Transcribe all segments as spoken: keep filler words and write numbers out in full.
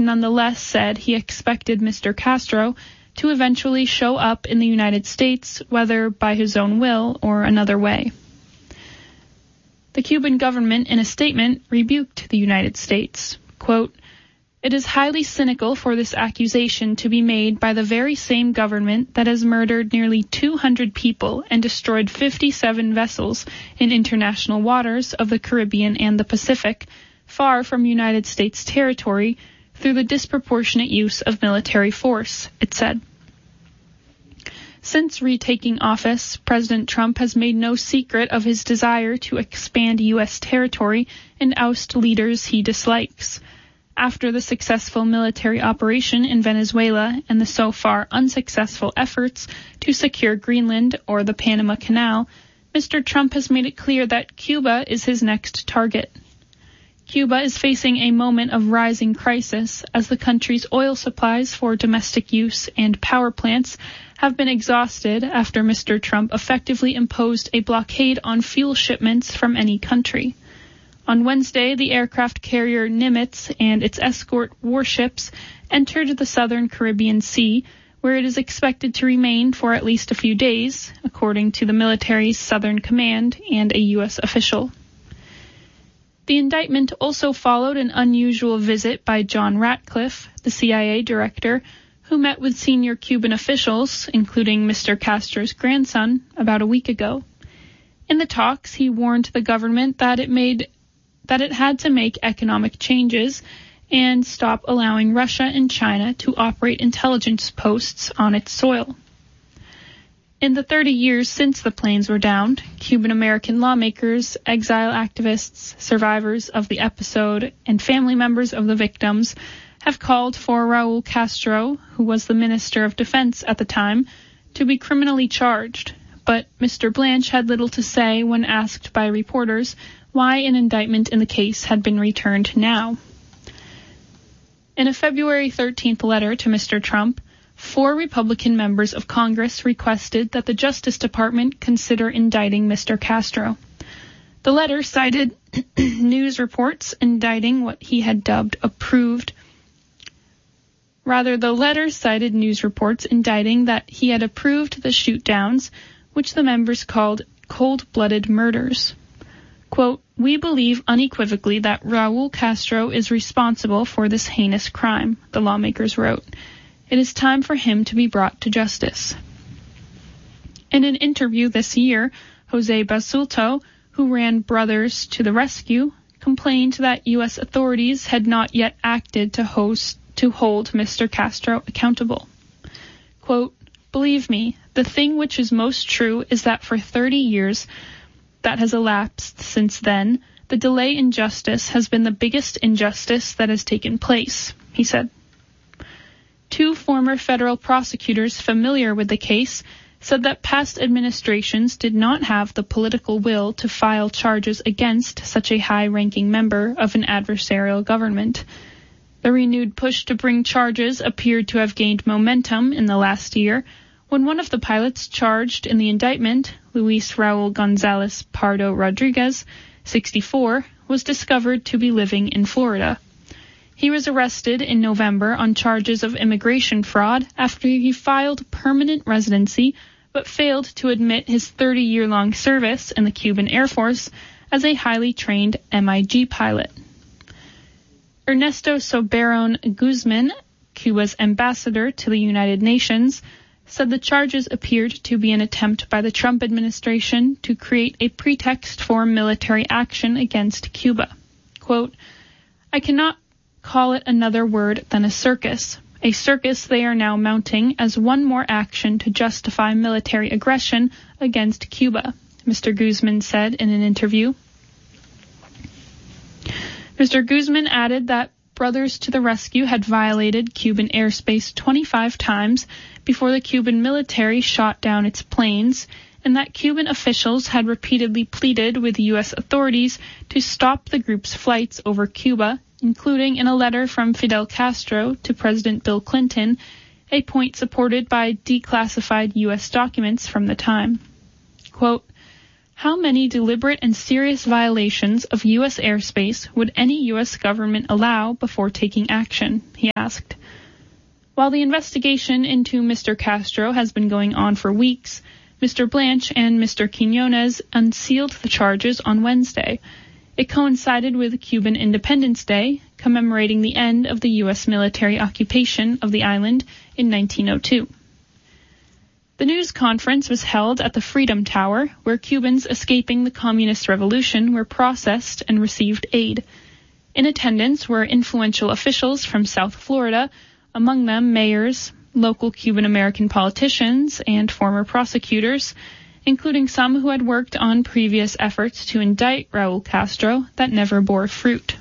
nonetheless said he expected Mister Castro to eventually show up in the United States, whether by his own will or another way. The Cuban government, in a statement, rebuked the United States. Quote, "It is highly cynical for this accusation to be made by the very same government that has murdered nearly two hundred people and destroyed fifty-seven vessels in international waters of the Caribbean and the Pacific, far from United States territory, through the disproportionate use of military force," it said. Since retaking office, President Trump has made no secret of his desire to expand U S territory and oust leaders he dislikes. After the successful military operation in Venezuela and the so far unsuccessful efforts to secure Greenland or the Panama Canal, Mister Trump has made it clear that Cuba is his next target. Cuba is facing a moment of rising crisis as the country's oil supplies for domestic use and power plants have been exhausted after Mister Trump effectively imposed a blockade on fuel shipments from any country. On Wednesday, the aircraft carrier Nimitz and its escort warships entered the southern Caribbean Sea, where it is expected to remain for at least a few days, according to the military's Southern Command and a U S official. The indictment also followed an unusual visit by John Ratcliffe, the C I A director, who met with senior Cuban officials, including Mister Castro's grandson, about a week ago. In the talks, he warned the government that it made that it had to make economic changes and stop allowing Russia and China to operate intelligence posts on its soil. In the thirty years since the planes were downed, Cuban-American lawmakers, exile activists, survivors of the episode, and family members of the victims have called for Raul Castro, who was the Minister of Defense at the time, to be criminally charged. But Mister Blanche had little to say when asked by reporters why an indictment in the case had been returned now. In a February thirteenth letter to Mister Trump, four Republican members of Congress requested that the Justice Department consider indicting Mister Castro. The letter cited news reports indicting what he had dubbed approved. Rather, the letter cited news reports indicting that he had approved the shoot-downs, which the members called cold-blooded murders. Quote, "We believe unequivocally that Raul Castro is responsible for this heinous crime," the lawmakers wrote. "It is time for him to be brought to justice." In an interview this year, Jose Basulto, who ran Brothers to the Rescue, complained that U S authorities had not yet acted to host to hold Mister Castro accountable. Quote, "Believe me, the thing which is most true is that for thirty years that has elapsed since then, the delay in justice has been the biggest injustice that has taken place," he said. Two former federal prosecutors familiar with the case said that past administrations did not have the political will to file charges against such a high-ranking member of an adversarial government. The renewed push to bring charges appeared to have gained momentum in the last year, when one of the pilots charged in the indictment, Luis Raul Gonzalez Pardo Rodriguez, sixty-four, was discovered to be living in Florida. He was arrested in November on charges of immigration fraud after he filed permanent residency but failed to admit his thirty-year-long service in the Cuban Air Force as a highly trained M I G pilot. Ernesto Soberon Guzman, Cuba's ambassador to the United Nations, said the charges appeared to be an attempt by the Trump administration to create a pretext for military action against Cuba. Quote, "I cannot call it another word than a circus. A circus they are now mounting as one more action to justify military aggression against Cuba," Mister Guzman said in an interview. Mister Guzman added that Brothers to the Rescue had violated Cuban airspace twenty-five times before the Cuban military shot down its planes, and that Cuban officials had repeatedly pleaded with U S authorities to stop the group's flights over Cuba, including in a letter from Fidel Castro to President Bill Clinton, a point supported by declassified U S documents from the time. Quote, How many deliberate and serious violations of U S airspace would any U S government allow before taking action? He asked. While the investigation into Mister Castro has been going on for weeks, Mister Blanche and Mister Quinones unsealed the charges on Wednesday. It coincided with Cuban Independence Day, commemorating the end of the U S military occupation of the island in nineteen oh two. The news conference was held at the Freedom Tower, where Cubans escaping the communist revolution were processed and received aid. In attendance were influential officials from South Florida, among them mayors, local Cuban-American politicians, and former prosecutors, including some who had worked on previous efforts to indict Raul Castro that never bore fruit.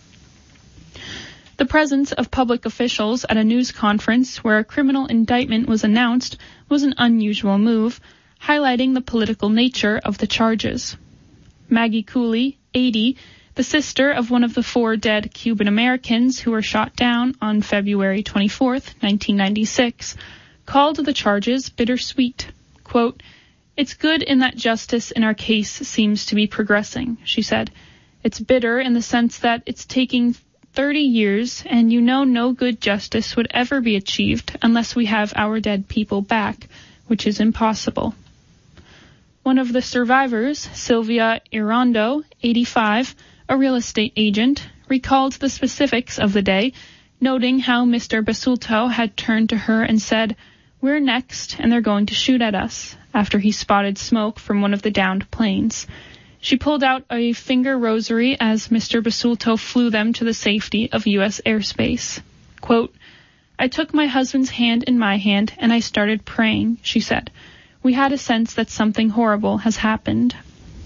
The presence of public officials at a news conference where a criminal indictment was announced was an unusual move, highlighting the political nature of the charges. Maggie Cooley, eighty, the sister of one of the four dead Cuban Americans who were shot down on February twenty-fourth, nineteen ninety-six, called the charges bittersweet. Quote, "It's good in that justice in our case seems to be progressing," she said. "It's bitter in the sense that it's taking thirty years, and you know no good justice would ever be achieved unless we have our dead people back, which is impossible." One of the survivors, Sylvia Irondo, eighty-five, a real estate agent, recalled the specifics of the day, noting how Mister Basulto had turned to her and said, "We're next, and they're going to shoot at us," after he spotted smoke from one of the downed planes. She pulled out a finger rosary as Mister Basulto flew them to the safety of U S airspace. Quote, "I took my husband's hand in my hand and I started praying," she said. "We had a sense that something horrible has happened."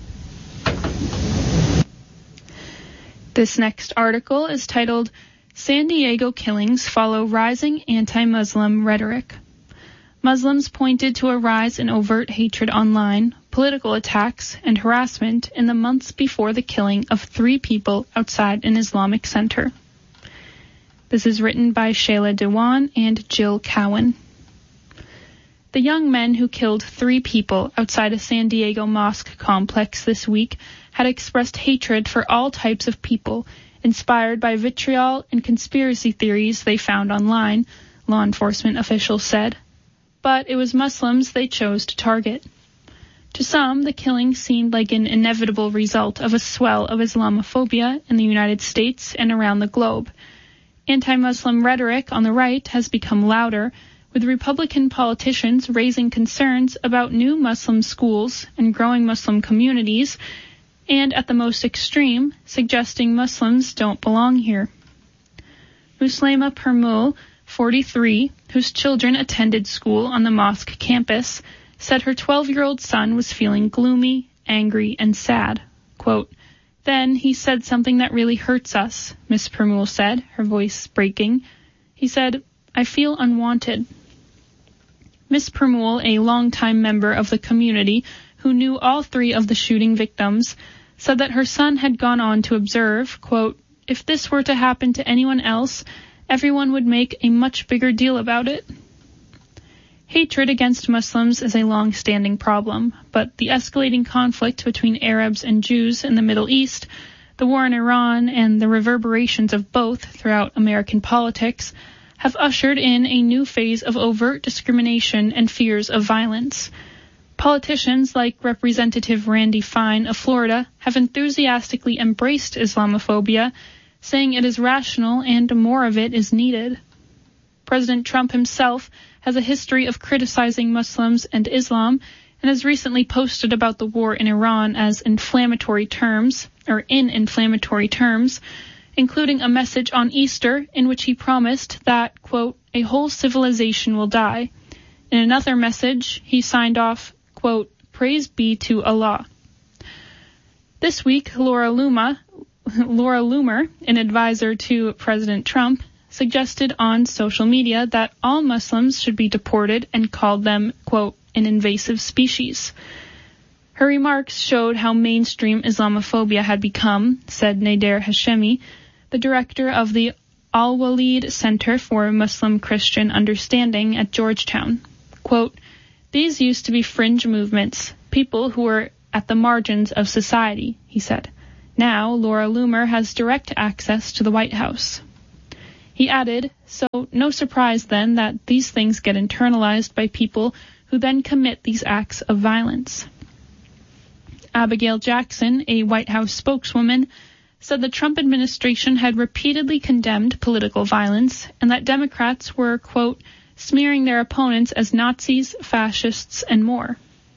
This next article is titled, "San Diego Killings Follow Rising Anti-Muslim Rhetoric." Muslims pointed to a rise in overt hatred online, political attacks, and harassment in the months before the killing of three people outside an Islamic center. This is written by Shayla Dewan and Jill Cowan. The young men who killed three people outside a San Diego mosque complex this week had expressed hatred for all types of people, inspired by vitriol and conspiracy theories they found online, law enforcement officials said. But it was Muslims they chose to target. To some, the killing seemed like an inevitable result of a swell of Islamophobia in the United States and around the globe. Anti-Muslim rhetoric on the right has become louder, with Republican politicians raising concerns about new Muslim schools and growing Muslim communities, and at the most extreme, suggesting Muslims don't belong here. Muslima Permul, forty-three, whose children attended school on the mosque campus, said her twelve-year-old son was feeling gloomy, angry, and sad. Quote, "Then he said something that really hurts us," Miss Permul said, her voice breaking. He said, "I feel unwanted." Miss Permul, a longtime member of the community who knew all three of the shooting victims, said that her son had gone on to observe, quote, "If this were to happen to anyone else, everyone would make a much bigger deal about it." Hatred against Muslims is a long-standing problem, but the escalating conflict between Arabs and Jews in the Middle East, the war in Iran, and the reverberations of both throughout American politics have ushered in a new phase of overt discrimination and fears of violence. Politicians like Representative Randy Fine of Florida have enthusiastically embraced Islamophobia, saying it is rational and more of it is needed. President Trump himself has a history of criticizing Muslims and Islam and has recently posted about the war in Iran as inflammatory terms, or in inflammatory terms, including a message on Easter in which he promised that, quote, "a whole civilization will die." In another message, he signed off, quote, "Praise be to Allah." This week, Laura Luma, Laura Loomer, an advisor to President Trump, suggested on social media that all Muslims should be deported and called them, quote, "an invasive species." Her remarks showed how mainstream Islamophobia had become, said Nader Hashemi, the director of the Al-Walid Center for Muslim-Christian Understanding at Georgetown. Quote, "These used to be fringe movements, people who were at the margins of society, he said. Now, Laura Loomer has direct access to the White House. He added, so no surprise then that these things get internalized by people who then commit these acts of violence. Abigail Jackson, a White House spokeswoman, said the Trump administration had repeatedly condemned political violence and that Democrats were, quote, smearing their opponents as Nazis, fascists, and more.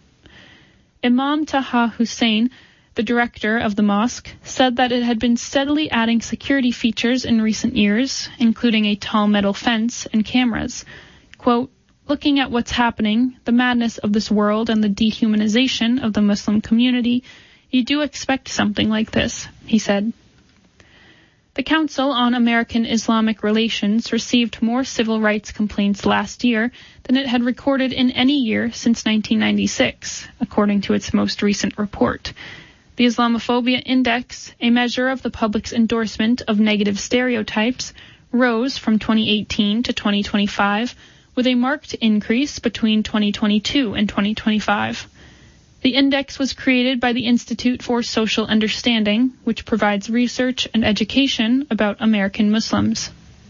Imam Taha Hussein, the director of the mosque, said that it had been steadily adding security features in recent years, including a tall metal fence and cameras. Quote, looking at what's happening, the madness of this world and the dehumanization of the Muslim community, you do expect something like this, he said. The Council on American Islamic Relations received more civil rights complaints last year than it had recorded in any year since nineteen ninety-six, according to its most recent report. The Islamophobia Index, a measure of the public's endorsement of negative stereotypes, rose from twenty eighteen to twenty twenty-five, with a marked increase between twenty twenty-two and twenty twenty-five. The index was created by the Institute for Social Understanding, which provides research and education about American Muslims.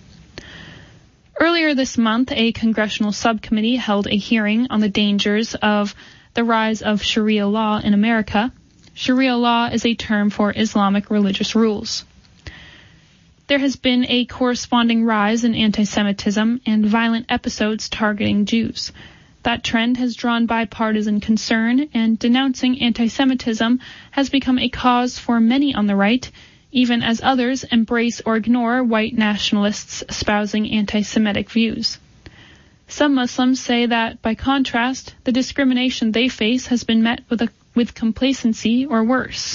Earlier this month, a congressional subcommittee held a hearing on the dangers of the rise of Sharia law in America. Sharia law is a term for Islamic religious rules. There has been a corresponding rise in anti-Semitism and violent episodes targeting Jews. That trend has drawn bipartisan concern, and denouncing anti-Semitism has become a cause for many on the right, even as others embrace or ignore white nationalists espousing anti-Semitic views. Some Muslims say that, by contrast, the discrimination they face has been met with, a, with complacency or worse.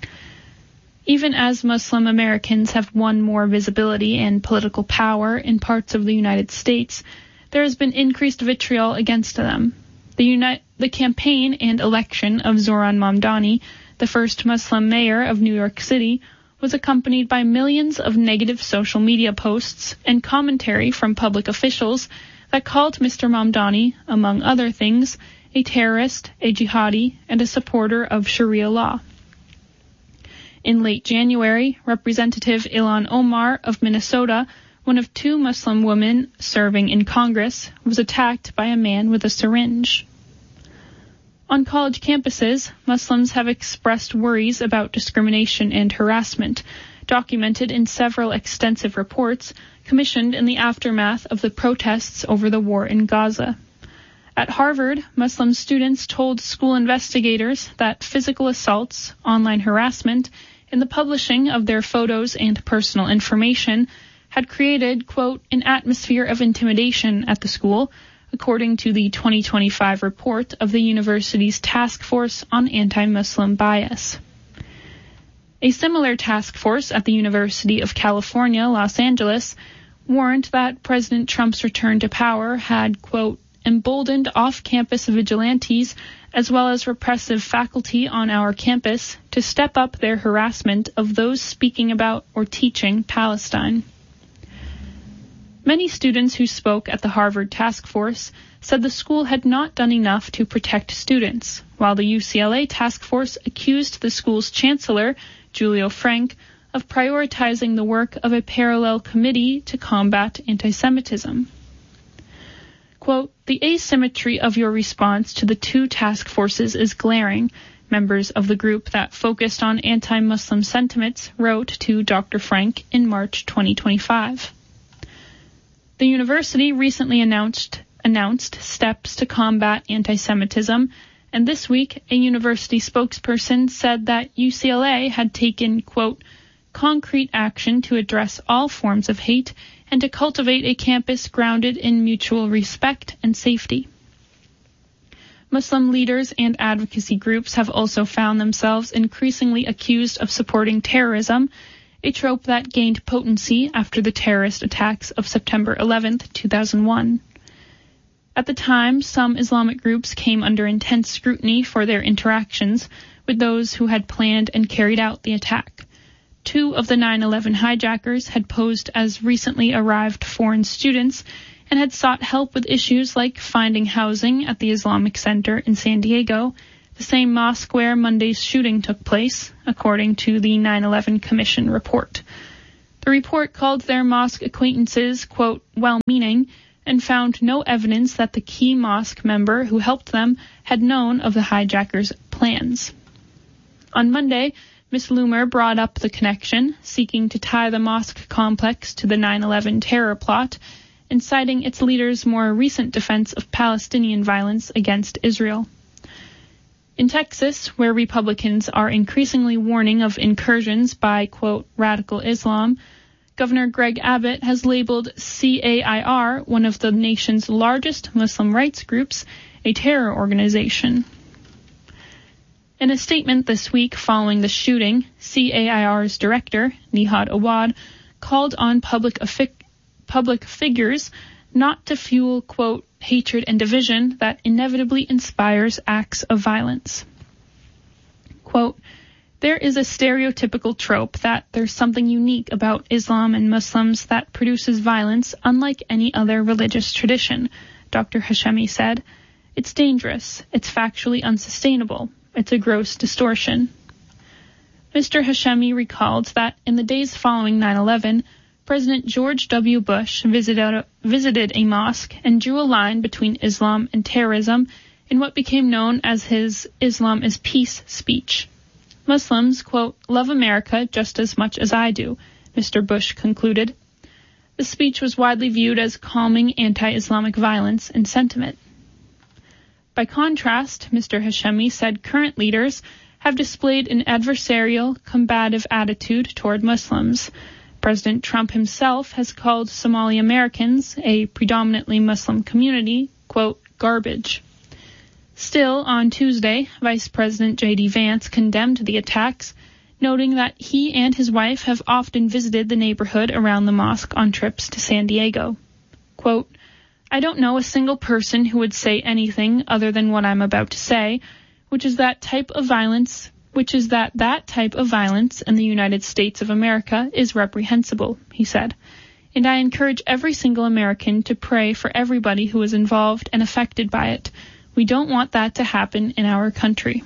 Even as Muslim Americans have won more visibility and political power in parts of the United States, there has been increased vitriol against them. The, uni- the campaign and election of Zohran Mamdani, the first Muslim mayor of New York City, was accompanied by millions of negative social media posts and commentary from public officials that called Mister Mamdani, among other things, a terrorist, a jihadi, and a supporter of Sharia law. In late January, Representative Ilhan Omar of Minnesota, one of two Muslim women serving in Congress, was attacked by a man with a syringe. On college campuses, Muslims have expressed worries about discrimination and harassment, documented in several extensive reports commissioned in the aftermath of the protests over the war in Gaza. At Harvard, Muslim students told school investigators that physical assaults, online harassment, and the publishing of their photos and personal information had created, quote, an atmosphere of intimidation at the school, according to the twenty twenty-five report of the university's Task Force on Anti-Muslim Bias. A similar task force at the University of California, Los Angeles, warned that President Trump's return to power had, quote, emboldened off-campus vigilantes as well as repressive faculty on our campus to step up their harassment of those speaking about or teaching Palestine. Many students who spoke at the Harvard task force said the school had not done enough to protect students, while the U C L A task force accused the school's chancellor, Julio Frank, of prioritizing the work of a parallel committee to combat anti-Semitism. Quote, the asymmetry of your response to the two task forces is glaring, members of the group that focused on anti-Muslim sentiments wrote to Doctor Frank in March twenty twenty-five. The university recently announced announced steps to combat anti-Semitism, and this week a university spokesperson said that U C L A had taken, quote, concrete action to address all forms of hate and to cultivate a campus grounded in mutual respect and safety. Muslim leaders and advocacy groups have also found themselves increasingly accused of supporting terrorism, a trope that gained potency after the terrorist attacks of September eleventh, two thousand one. At the time, some Islamic groups came under intense scrutiny for their interactions with those who had planned and carried out the attack. Two of the nine eleven hijackers had posed as recently arrived foreign students and had sought help with issues like finding housing at the Islamic Center in San Diego, the same mosque where Monday's shooting took place, according to the nine eleven Commission report. The report called their mosque acquaintances, quote, well-meaning, and found no evidence that the key mosque member who helped them had known of the hijackers' plans. On Monday, Miz Loomer brought up the connection, seeking to tie the mosque complex to the nine eleven terror plot, and citing its leader's more recent defense of Palestinian violence against Israel. In Texas, where Republicans are increasingly warning of incursions by, quote, radical Islam, Governor Greg Abbott has labeled C A I R, one of the nation's largest Muslim rights groups, a terror organization. In a statement this week following the shooting, C A I R's director, Nihad Awad, called on public, affi- public figures not to fuel, quote, hatred and division that inevitably inspires acts of violence. Quote, there is a stereotypical trope that there's something unique about Islam and Muslims that produces violence unlike any other religious tradition, Doctor Hashemi said. It's dangerous. It's factually unsustainable. It's a gross distortion. Mister Hashemi recalled that in the days following nine eleven, President George W. Bush visited a, visited a mosque and drew a line between Islam and terrorism in what became known as his Islam is Peace speech. Muslims, quote, love America just as much as I do, Mister Bush concluded. The speech was widely viewed as calming anti-Islamic violence and sentiment. By contrast, Mister Hashemi said current leaders have displayed an adversarial, combative attitude toward Muslims. President Trump himself has called Somali Americans, a predominantly Muslim community, quote, garbage. Still, on Tuesday, Vice President J D Vance condemned the attacks, noting that he and his wife have often visited the neighborhood around the mosque on trips to San Diego. Quote, I don't know a single person who would say anything other than what I'm about to say, which is that type of violence which is that that type of violence in the United States of America is reprehensible, he said. And I encourage every single American to pray for everybody who is involved and affected by it. We don't want that to happen in our country.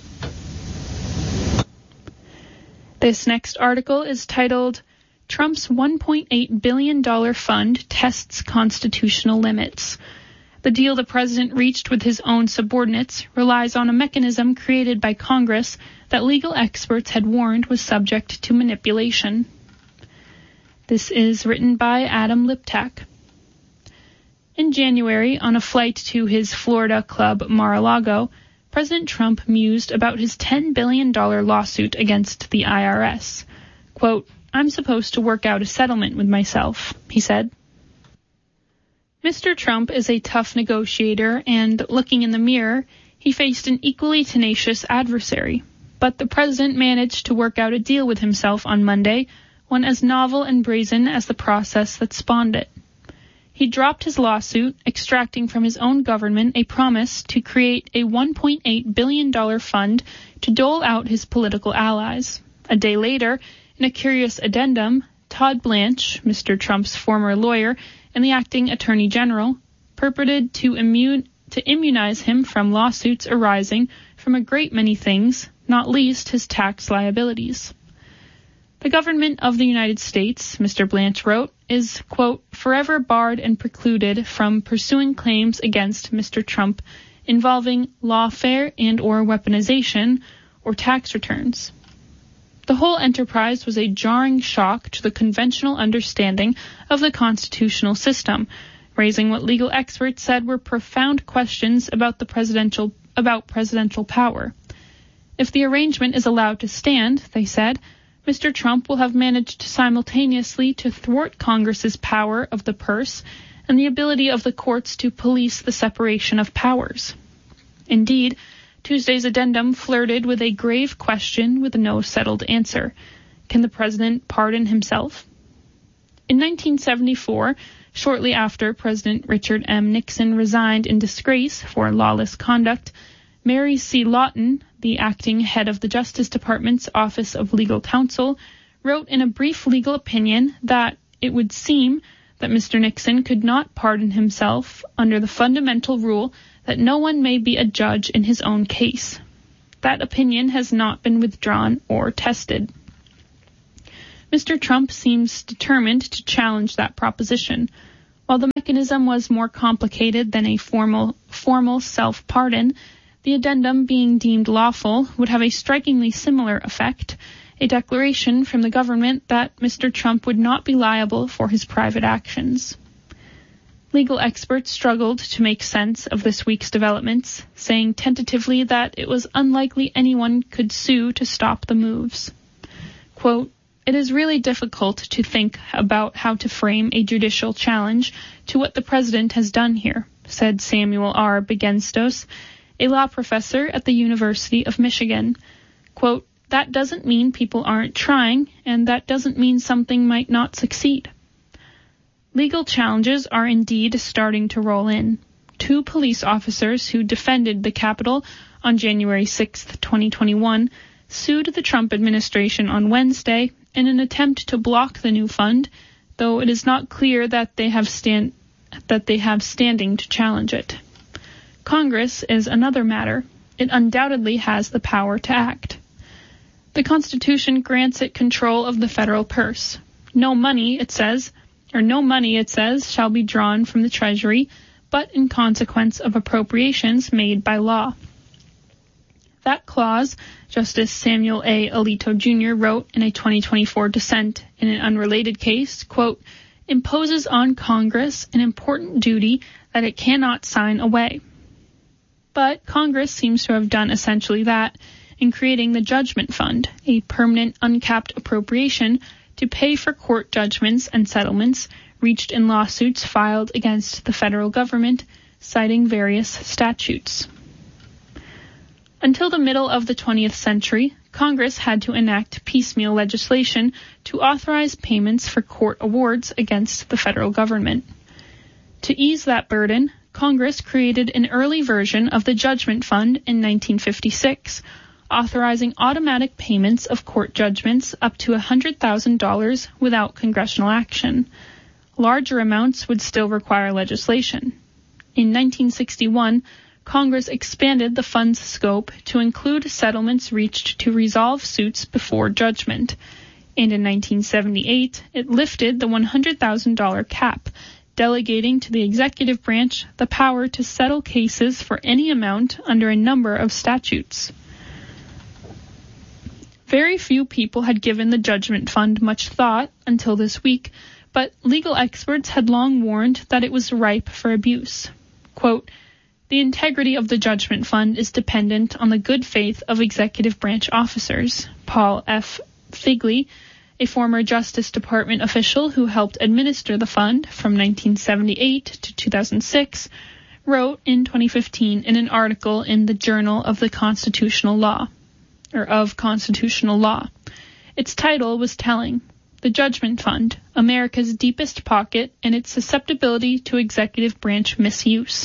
This next article is titled, Trump's one point eight billion dollars fund tests constitutional limits. The deal the president reached with his own subordinates relies on a mechanism created by Congress that legal experts had warned was subject to manipulation. This is written by Adam Liptak. In January, on a flight to his Florida club Mar-a-Lago, President Trump mused about his ten billion dollars lawsuit against the I R S. Quote, I'm supposed to work out a settlement with myself, he said. Mister Trump is a tough negotiator, and looking in the mirror, he faced an equally tenacious adversary. But the president managed to work out a deal with himself on Monday, one as novel and brazen as the process that spawned it. He dropped his lawsuit, extracting from his own government a promise to create a one point eight billion dollars fund to dole out his political allies. A day later, in a curious addendum, Todd Blanche, Mister Trump's former lawyer and the acting attorney general, purported to, immune, to immunize him from lawsuits arising from a great many things, not least his tax liabilities. The government of the United States, Mister Blanche wrote, is, quote, forever barred and precluded from pursuing claims against Mister Trump involving lawfare and or weaponization or tax returns. The whole enterprise was a jarring shock to the conventional understanding of the constitutional system, raising what legal experts said were profound questions about the presidential about presidential power. If the arrangement is allowed to stand, they said, Mister Trump will have managed simultaneously to thwart Congress's power of the purse and the ability of the courts to police the separation of powers. Indeed, Tuesday's addendum flirted with a grave question with no settled answer. Can the president pardon himself? In nineteen seventy-four, shortly after President Richard M. Nixon resigned in disgrace for lawless conduct, Mary C. Lawton, the acting head of the Justice Department's Office of Legal Counsel, wrote in a brief legal opinion that it would seem that Mister Nixon could not pardon himself under the fundamental rule that no one may be a judge in his own case. that opinion has not been withdrawn or tested. Mister Trump seems determined to challenge that proposition. While the mechanism was more complicated than a formal, formal self-pardon, the addendum being deemed lawful would have a strikingly similar effect, a declaration from the government that Mister Trump would not be liable for his private actions. Legal experts struggled to make sense of this week's developments, saying tentatively that it was unlikely anyone could sue to stop the moves. Quote, "It is really difficult to think about how to frame a judicial challenge to what the president has done here," said Samuel R. Begenstos, a law professor at the University of Michigan. Quote, "That doesn't mean people aren't trying, and that doesn't mean something might not succeed." Legal challenges are indeed starting to roll in. Two police officers who defended the Capitol on January sixth, twenty twenty-one, sued the Trump administration on Wednesday in an attempt to block the new fund, though it is not clear that they have stand that they have standing to challenge it. Congress is another matter. It undoubtedly has the power to act. The Constitution grants it control of the federal purse. No money, it says, or no money, it says, shall be drawn from the Treasury, but in consequence of appropriations made by law. That clause, Justice Samuel A. Alito Junior wrote in a twenty twenty-four dissent in an unrelated case, quote, imposes on Congress an important duty that it cannot sign away. But Congress seems to have done essentially that in creating the Judgment Fund, a permanent uncapped appropriation to pay for court judgments and settlements reached in lawsuits filed against the federal government, citing various statutes. Until the middle of the twentieth century, Congress had to enact piecemeal legislation to authorize payments for court awards against the federal government. To ease that burden, Congress created an early version of the Judgment Fund in nineteen fifty-six, authorizing automatic payments of court judgments up to one hundred thousand dollars without congressional action. Larger amounts would still require legislation. In nineteen sixty-one, Congress expanded the fund's scope to include settlements reached to resolve suits before judgment. And in nineteen seventy-eight, it lifted the one hundred thousand dollars cap, delegating to the executive branch the power to settle cases for any amount under a number of statutes. Very few people had given the Judgment Fund much thought until this week, but legal experts had long warned that it was ripe for abuse. Quote, "The integrity of the Judgment Fund is dependent on the good faith of executive branch officers," Paul F. Figley, a former Justice Department official who helped administer the fund from nineteen seventy-eight to two thousand six, wrote in twenty fifteen in an article in the Journal of the Constitutional Law, or of Constitutional Law. Its title was telling: "The Judgment Fund, America's Deepest Pocket and Its Susceptibility to Executive Branch Misuse."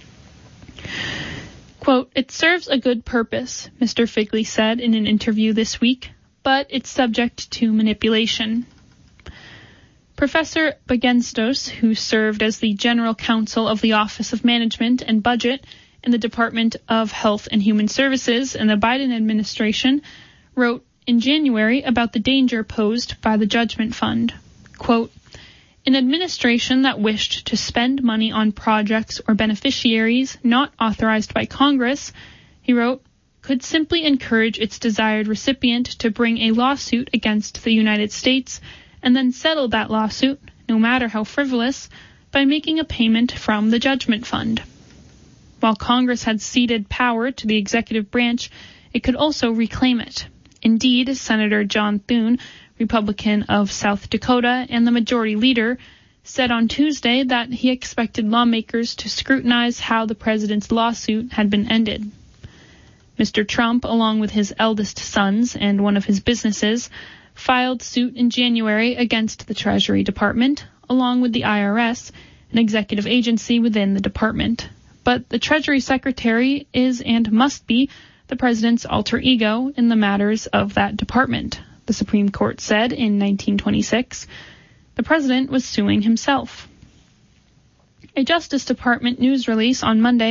Quote, "It serves a good purpose," Mister Figley said in an interview this week, "but it's subject to manipulation." Professor Begenstos, who served as the General Counsel of the Office of Management and Budget in the Department of Health and Human Services in the Biden administration, wrote in January about the danger posed by the Judgment Fund. Quote, "An administration that wished to spend money on projects or beneficiaries not authorized by Congress," he wrote, "could simply encourage its desired recipient to bring a lawsuit against the United States and then settle that lawsuit, no matter how frivolous, by making a payment from the Judgment Fund." While Congress had ceded power to the executive branch, it could also reclaim it. Indeed, Senator John Thune, Republican of South Dakota and the majority leader, said on Tuesday that he expected lawmakers to scrutinize how the president's lawsuit had been ended. Mister Trump, along with his eldest sons and one of his businesses, filed suit in January against the Treasury Department, along with the I R S, an executive agency within the department. But the Treasury Secretary is and must be the president's alter ego in the matters of that department, the Supreme Court said in nineteen twenty-six. The president was suing himself. A Justice Department news release on Monday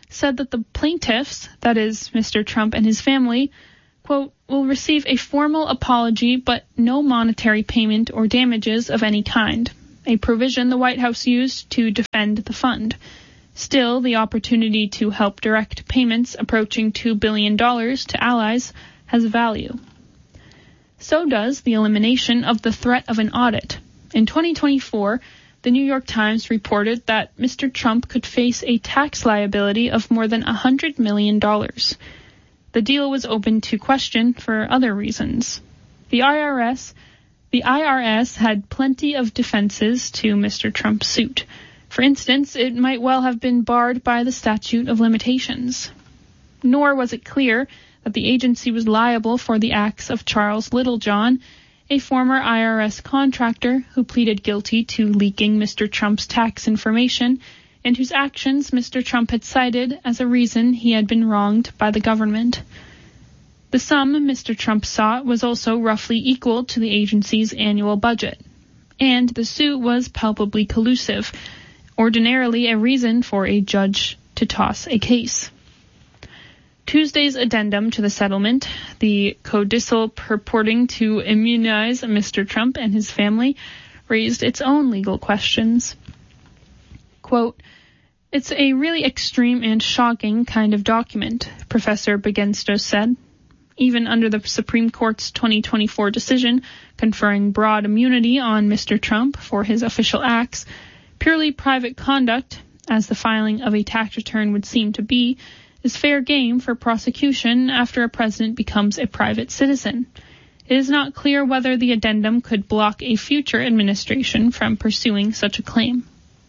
said that the plaintiffs, that is, Mister Trump and his family, quote, will receive a formal apology but no monetary payment or damages of any kind, a provision the White House used to defend the fund. Still, the opportunity to help direct payments approaching two billion dollars to allies has value. So does the elimination of the threat of an audit. In twenty twenty-four, the New York Times reported that Mister Trump could face a tax liability of more than one hundred million dollars. The deal was open to question for other reasons. The I R S, the I R S had plenty of defenses to Mister Trump's suit. For instance, it might well have been barred by the statute of limitations. Nor was it clear that the agency was liable for the acts of Charles Littlejohn, a former I R S contractor who pleaded guilty to leaking Mister Trump's tax information and whose actions Mister Trump had cited as a reason he had been wronged by the government. The sum Mister Trump sought was also roughly equal to the agency's annual budget, and the suit was palpably collusive, ordinarily a reason for a judge to toss a case. Tuesday's addendum to the settlement, the codicil purporting to immunize Mister Trump and his family, raised its own legal questions. Quote, "It's a really extreme and shocking kind of document," Professor Begenstos said. Even under the Supreme Court's twenty twenty-four decision conferring broad immunity on Mister Trump for his official acts, purely private conduct, as the filing of a tax return would seem to be, is fair game for prosecution after a president becomes a private citizen. It is not clear whether the addendum could block a future administration from pursuing such a claim.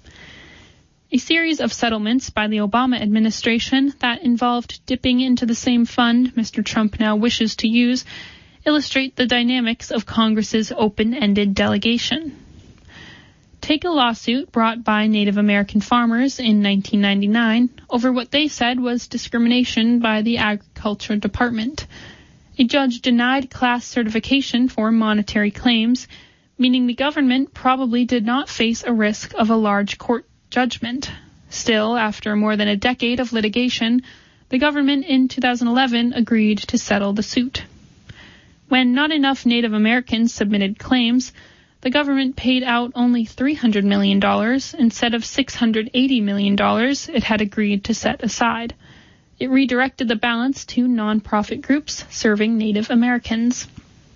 A series of settlements by the Obama administration that involved dipping into the same fund Mister Trump now wishes to use illustrate the dynamics of Congress's open-ended delegation. Take a lawsuit brought by Native American farmers in nineteen ninety-nine over what they said was discrimination by the Agriculture Department. A judge denied class certification for monetary claims, meaning the government probably did not face a risk of a large court judgment. Still, after more than a decade of litigation, the government in two thousand eleven agreed to settle the suit. When not enough Native Americans submitted claims, the government paid out only three hundred million dollars instead of six hundred eighty million dollars it had agreed to set aside. It redirected the balance to nonprofit groups serving Native Americans.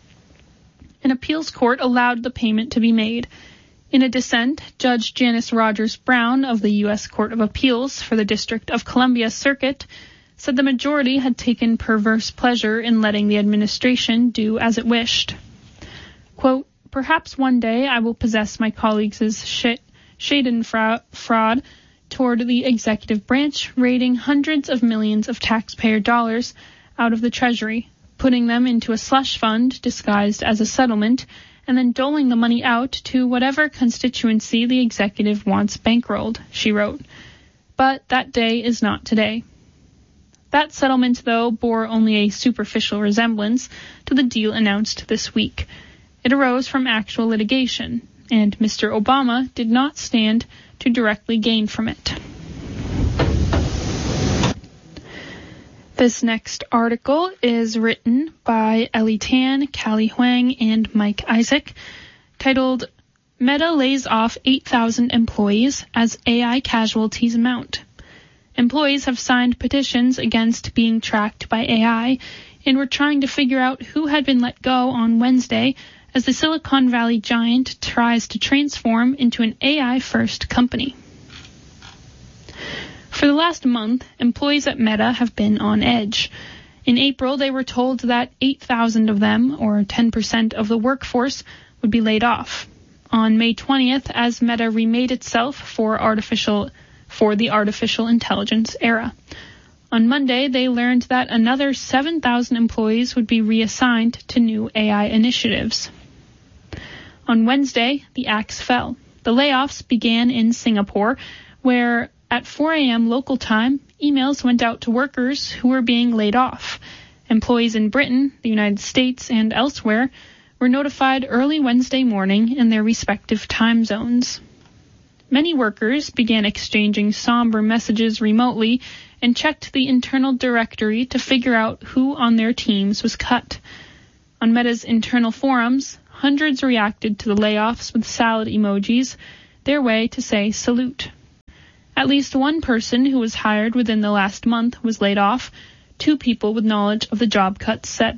An appeals court allowed the payment to be made. In a dissent, Judge Janice Rogers Brown of the U S Court of Appeals for the District of Columbia Circuit said the majority had taken perverse pleasure in letting the administration do as it wished. Quote, "Perhaps one day I will possess my colleagues' sh- schadenfreude toward the executive branch, raiding hundreds of millions of taxpayer dollars out of the Treasury, putting them into a slush fund disguised as a settlement, and then doling the money out to whatever constituency the executive wants bankrolled," she wrote. But that day is not today. That settlement, though, bore only a superficial resemblance to the deal announced this week. It arose from actual litigation, and Mister Obama did not stand to directly gain from it. This next article is written by Ellie Tan, Callie Huang, and Mike Isaac, titled "Meta Lays Off eight thousand Employees as A I Casualties Mount." Employees have signed petitions against being tracked by A I, and were trying to figure out who had been let go on Wednesday as the Silicon Valley giant tries to transform into an A I-first company. For the last month, employees at Meta have been on edge. In April, they were told that eight thousand of them, or ten percent of the workforce, would be laid off. On May twentieth, as Meta remade itself for artificial for the artificial intelligence era. On Monday, they learned that another seven thousand employees would be reassigned to new A I initiatives. On Wednesday, the axe fell. The layoffs began in Singapore, where at four a.m. local time, emails went out to workers who were being laid off. Employees in Britain, the United States, and elsewhere were notified early Wednesday morning in their respective time zones. Many workers began exchanging somber messages remotely and checked the internal directory to figure out who on their teams was cut. On Meta's internal forums, hundreds reacted to the layoffs with salad emojis, their way to say salute. At least one person who was hired within the last month was laid off. Two people with knowledge of the job cuts said.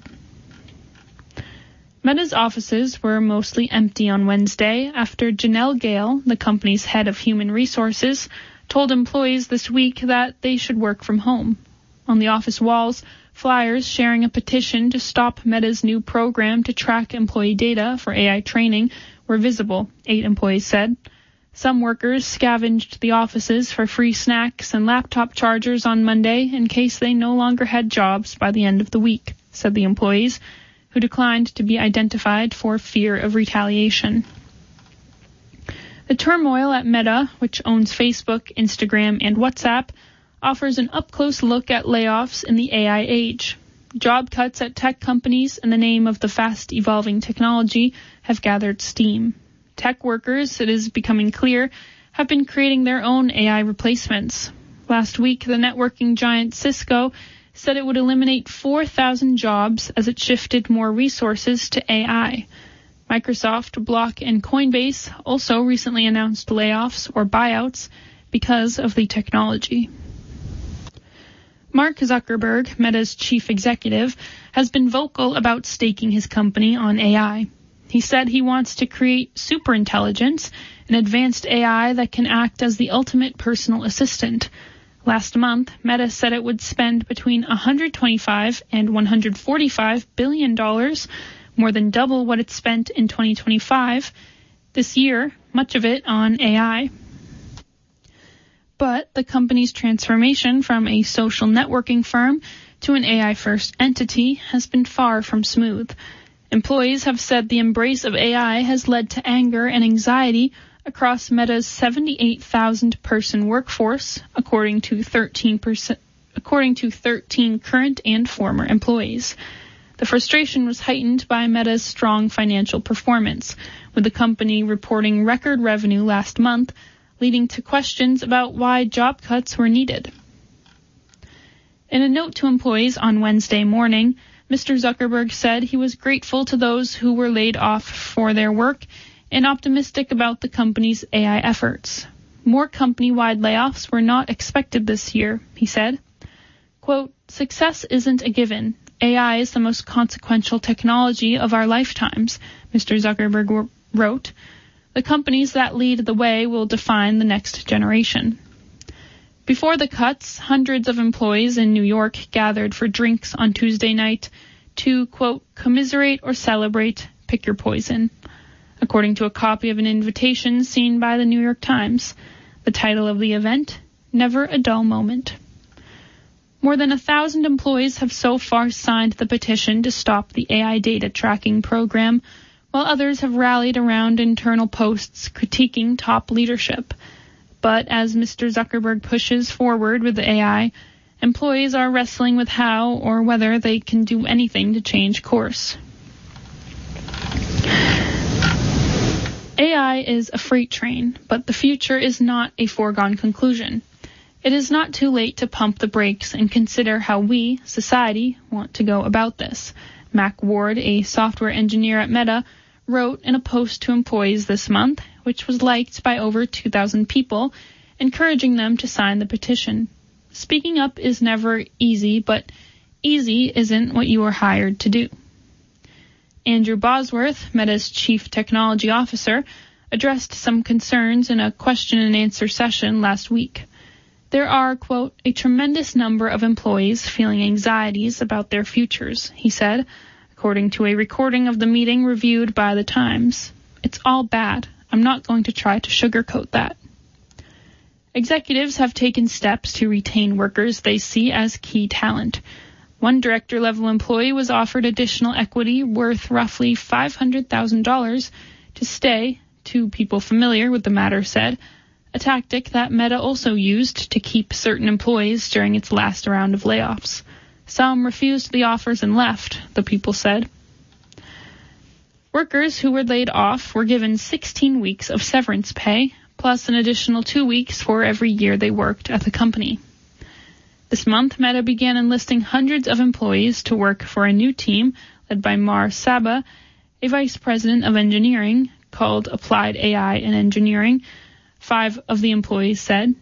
Meta's offices were mostly empty on Wednesday after Janelle Gale, the company's head of human resources, told employees this week that they should work from home. On the office walls, flyers sharing a petition to stop Meta's new program to track employee data for A I training were visible, eight employees said. Some workers scavenged the offices for free snacks and laptop chargers on Monday in case they no longer had jobs by the end of the week, said the employees, who declined to be identified for fear of retaliation. The turmoil at Meta, which owns Facebook, Instagram, and WhatsApp, offers an up-close look at layoffs in the A I age. Job cuts at tech companies in the name of the fast-evolving technology have gathered steam. Tech workers, it is becoming clear, have been creating their own A I replacements. Last week, the networking giant Cisco said it would eliminate four thousand jobs as it shifted more resources to A I. Microsoft, Block, and Coinbase also recently announced layoffs or buyouts because of the technology. Mark Zuckerberg, Meta's chief executive, has been vocal about staking his company on A I. He said he wants to create superintelligence, an advanced A I that can act as the ultimate personal assistant. Last month, Meta said it would spend between one hundred twenty-five and one hundred forty-five billion dollars, more than double what it spent in twenty twenty-five, this year, much of it on A I. But the company's transformation from a social networking firm to an A I-first entity has been far from smooth. Employees have said the embrace of A I has led to anger and anxiety across Meta's seventy-eight thousand person workforce, according to thirteen percent, according to thirteen current and former employees. The frustration was heightened by Meta's strong financial performance, with the company reporting record revenue last month, leading to questions about why job cuts were needed. In a note to employees on Wednesday morning, Mister Zuckerberg said he was grateful to those who were laid off for their work and optimistic about the company's A I efforts. More company-wide layoffs were not expected this year, he said. Quote, "Success isn't a given. A I is the most consequential technology of our lifetimes," Mister Zuckerberg wrote. "The companies that lead the way will define the next generation." Before the cuts, hundreds of employees in New York gathered for drinks on Tuesday night to, quote, "commiserate or celebrate, pick your poison," according to a copy of an invitation seen by the New York Times. The title of the event, Never a Dull Moment. More than a thousand employees have so far signed the petition to stop the A I data tracking program, while others have rallied around internal posts critiquing top leadership. But as Mister Zuckerberg pushes forward with the A I, employees are wrestling with how or whether they can do anything to change course. A I is a freight train, but the future is not a foregone conclusion. It is not too late to pump the brakes and consider how we, society, want to go about this. Mac Ward, a software engineer at Meta, wrote in a post to employees this month, which was liked by over two thousand people, encouraging them to sign the petition. Speaking up is never easy, but easy isn't what you are hired to do. Andrew Bosworth, Meta's chief technology officer, addressed some concerns in a question and answer session last week. There are, quote, "a tremendous number of employees feeling anxieties about their futures," he said, according to a recording of the meeting reviewed by The Times. "It's all bad. I'm not going to try to sugarcoat that." Executives have taken steps to retain workers they see as key talent. One director-level employee was offered additional equity worth roughly five hundred thousand dollars to stay, two people familiar with the matter said, a tactic that Meta also used to keep certain employees during its last round of layoffs. Some refused the offers and left, the people said. Workers who were laid off were given sixteen weeks of severance pay, plus an additional two weeks for every year they worked at the company. This month, Meta began enlisting hundreds of employees to work for a new team led by Mar Saba, a vice president of engineering, called Applied A I and Engineering. Five of the employees said,